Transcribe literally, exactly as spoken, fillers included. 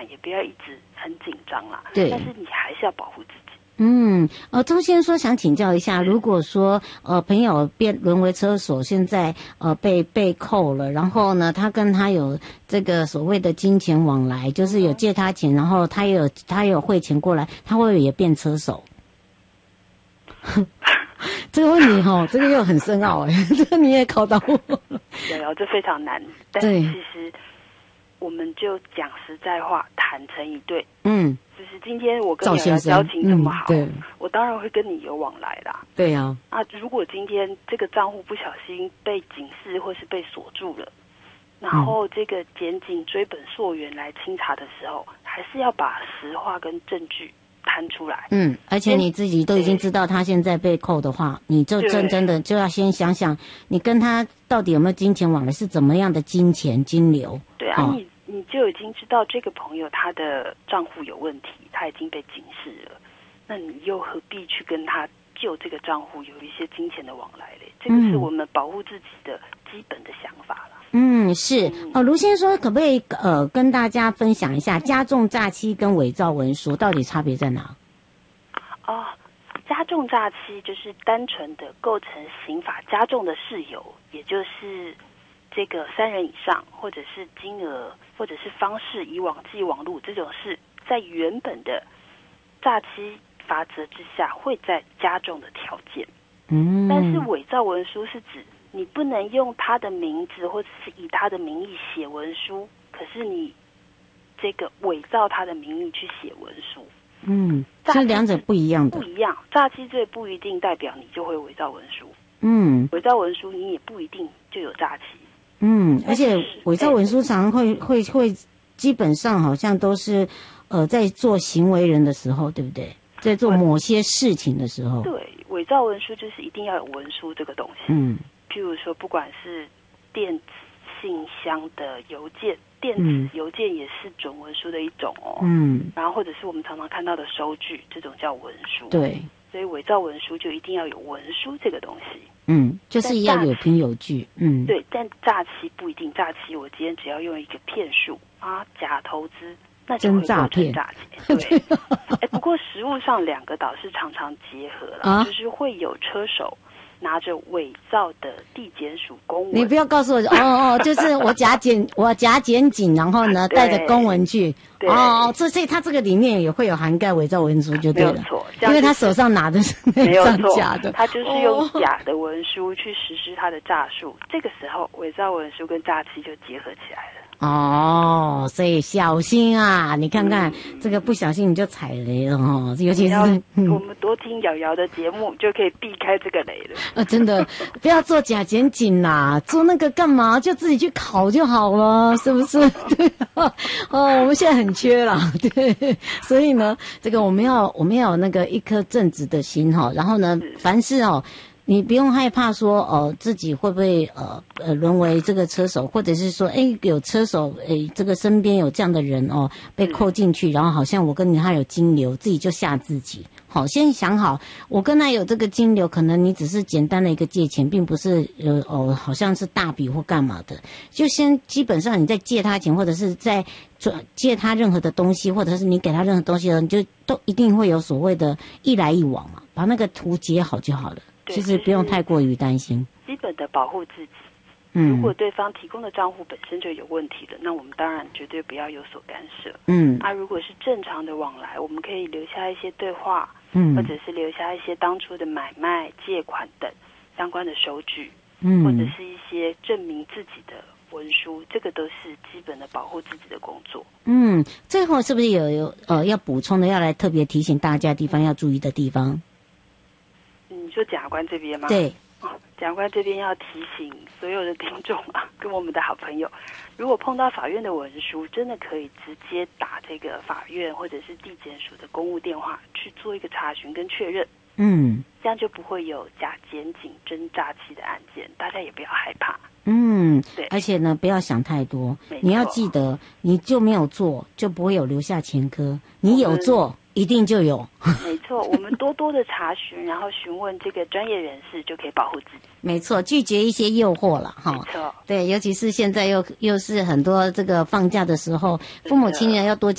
谈，也不要一直很紧张啦。 对， 但是你还是要保护自己。 嗯，呃，周先生说想请教一下，如果说呃朋友变沦为车手，现在呃被被扣了，然后呢，他跟他有这个所谓的金钱往来，就是有借他钱，然后他也有他也有汇钱过来，他会不会也变车手？这个问题哈、哦，这个又很深奥哎，这个你也考到我了。 有有，这非常难，但是其实我们就讲实在话，坦诚以对。嗯，就是今天我跟你的交情这么好，嗯、对，我当然会跟你有往来啦。 对呀、啊。 啊，如果今天这个账户不小心被警示或是被锁住了，然后这个检警追本溯源来清查的时候，还是要把实话跟证据摊出来。嗯， 而且你自己都已经知道他现在被扣的话，你就真真的就要先想想，你跟他到底有没有金钱往来，是怎么样的金钱金流。 对啊，哦、你你就已经知道这个朋友他的账户有问题，他已经被警示了，那你又何必去跟他就这个账户有一些金钱的往来嘞？这个是我们保护自己的基本的想法啦。 嗯，是哦。卢先生说，可不可以呃跟大家分享一下加重诈欺跟伪造文书到底差别在哪？ 哦，加重诈欺就是单纯的构成刑法加重的事由，也就是这个三人以上，或者是金额，或者是方式以往寄网路这种事，在原本的诈欺罚则之下，会再加重的条件。嗯，但是伪造文书是指你不能用他的名字或者是以他的名义写文书，可是你这个伪造他的名义去写文书。 嗯，这两者不一样的。 不一样，诈欺罪不一定代表你就会伪造文书。 嗯， 伪造文书你也不一定就有诈欺。 嗯，而且伪造文书常常会会会，基本上好像都是呃在做行为人的时候，对不对？在做某些事情的时候。 对，伪造文书就是一定要有文书这个东西。嗯，譬如说，不管是电子信箱的邮件，电子邮件也是准文书的一种哦。嗯，然后或者是我们常常看到的收据，这种叫文书。 对， 所以伪造文书就一定要有文书这个东西。 嗯，就是要有凭有据。嗯， 对，但诈欺不一定，诈欺我今天只要用一个骗术啊，假投资，那就会构成诈欺。对，哎，不过实务上两个倒是常常结合了，啊、就是会有车手拿着伪造的地检署公文。 你不要告诉我哦哦，就是我假检我假检警，然后呢带着公文去。哦，这所以他这个里面也会有涵盖伪造文书就对了， 没有错， 因为他手上拿的是那张假的， 他就是用假的文书去实施他的诈术，哦、这个时候伪造文书跟诈欺就结合起来了。 哦，所以小心啊！你看看、嗯、这个不小心你就踩雷了哦，尤其是、 嗯、我们多听瑶瑶的节目就可以避开这个雷了。 呃，真的不要做假检警啦，做那个干嘛？就自己去考就好了，是不是？对啊，哦，我们现在很缺啦，对，所以呢，这个我们要我们要有那个一颗正直的心哈，然后呢，凡事哦。你不用害怕说呃自己会不会呃呃沦为这个车手，或者是说哎有车手哎这个身边有这样的人哦被扣进去，然后好像我跟他有金流，自己就吓自己。好，先想好，我跟他有这个金流，可能你只是简单的一个借钱，并不是呃哦好像是大笔或干嘛的，就先基本上你在借他钱，或者是在借他任何的东西，或者是你给他任何东西，你就都一定会有所谓的一来一往嘛，把那个图结好就好了。其实不用太过于担心， 基本的保护自己。嗯，如果对方提供的账户本身就有问题的，那我们当然绝对不要有所干涉。嗯，啊，如果是正常的往来，我们可以留下一些对话，嗯，或者是留下一些当初的买卖、借款等相关的收据，嗯，或者是一些证明自己的文书，这个都是基本的保护自己的工作。 嗯，最后是不是有有呃要补充的，要来特别提醒大家的地方要注意的地方？ 你说检察官这边吗？ 对， 哦，检察官这边要提醒所有的听众啊，跟我们的好朋友，如果碰到法院的文书，真的可以直接打这个法院或者是地检署的公务电话去做一个查询跟确认。嗯，这样就不会有假检警真诈欺的案件，大家也不要害怕。 嗯，对，而且呢，不要想太多，你要记得，你就没有做，就不会有留下前科；你有做。一定就有， 没错，我们多多的查询，然后询问这个专业人士，就可以保护自己。 没错，拒绝一些诱惑了哈。 没错， 对，尤其是现在又又是很多这个放假的时候，父母亲也要多